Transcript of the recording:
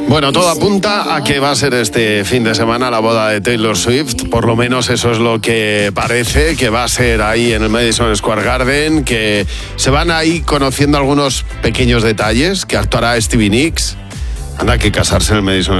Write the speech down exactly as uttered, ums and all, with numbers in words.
Bueno, todo apunta a que va a ser este fin de semana la boda de Taylor Swift. Por lo menos eso es lo que parece, que va a ser ahí en el Madison Square Garden, que se van ahí conociendo algunos pequeños detalles, que actuará Stevie Nicks. Anda, que casarse en el Madison